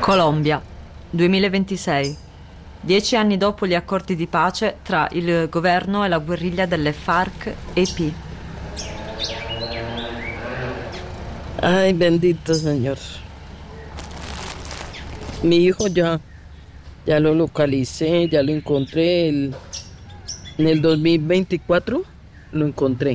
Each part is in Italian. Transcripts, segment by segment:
Colombia, 2026. 10 anni dopo gli accordi di pace tra il governo e la guerriglia delle FARC-EP. Ay, bendito Señor. Mi hijo ya lo localicé, ya lo encontré. Nel 2024 lo incontré.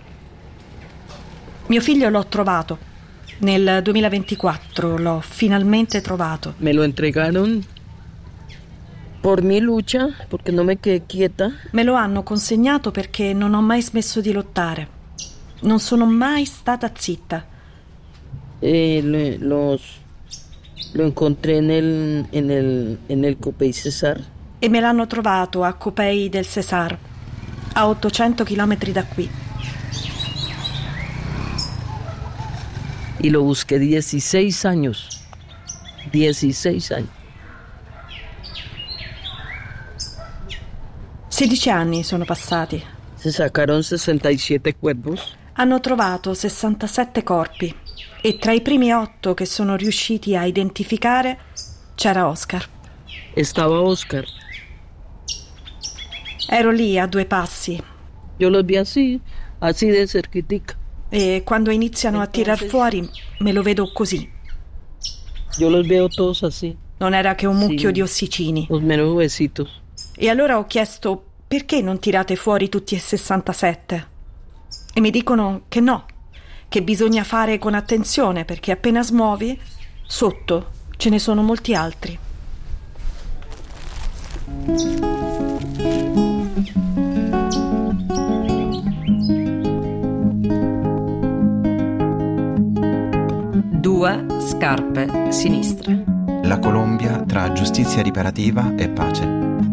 Mio figlio l'ho trovato. Nel 2024 l'ho finalmente trovato. Me lo entregaron por mi lucha, porque no me quedé quieta. Me lo hanno consegnato perché non ho mai smesso di lottare. Non sono mai stata zitta. Lo encontré en el Copey Cesar. E me l'hanno trovato a Copey del Cesar, a 800 chilometri da qui. Y lo busqué 16 años. 16 años. 16 anni sono passati. Se sacaron 67 cuerpos. Hanno trovato 67 corpi e tra i primi 8 che sono riusciti a identificare c'era Oscar. Estaba Oscar. Ero lì a 2 passi. Yo los vi así de cerquitica. E quando iniziano a tirar fuori me lo vedo così. Yo los veo todos así. Non era che un mucchio di ossicini. Los meros huesitos. E allora ho chiesto: perché non tirate fuori tutti e 67? E mi dicono che no, che bisogna fare con attenzione perché appena smuovi, sotto ce ne sono molti altri. Due scarpe sinistre. La Colombia tra giustizia riparativa e pace.